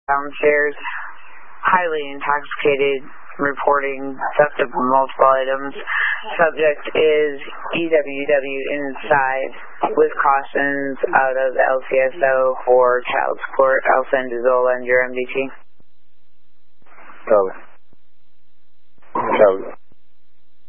downstairs, highly intoxicated, reporting theft of multiple items. Subject is EWW inside with cautions out of LCSO for child support. I'll send you Zola and your MDT. Copy. Copy.